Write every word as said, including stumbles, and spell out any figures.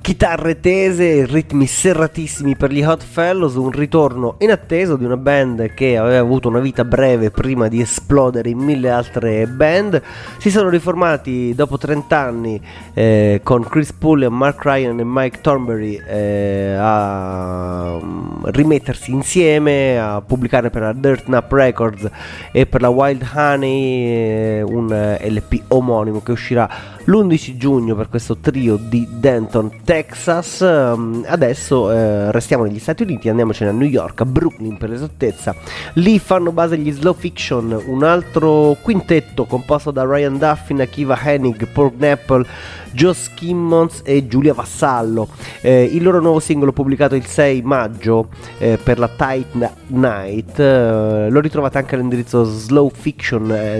chitarre tese, ritmi serratissimi per gli Hot Fellows, un ritorno inatteso di una band che aveva avuto una vita breve prima di esplodere in mille altre band. Si sono riformati dopo trenta anni eh, con Chris Pulliam, Mark Ryan e Mike Thornberry eh, a um, rimettersi insieme, a pubblicare per la Dirt Nap Records e per la Wild Honey eh, un L P omonimo che uscirà l'undici giugno per questo trio di Denton, Texas. Um, adesso eh, restiamo negli Stati Uniti, andiamocene a New York, a Brooklyn per l'esattezza. Lì fanno base gli Slow Fiction, un altro quintetto composto da Ryan Duffin, Akiva Hennig, Paul Knapple, Joe Skimmons e Giulia Vassallo. Eh, il loro nuovo singolo pubblicato il sei maggio eh, per la Tight Night eh, lo ritrovate anche all'indirizzo slowfiction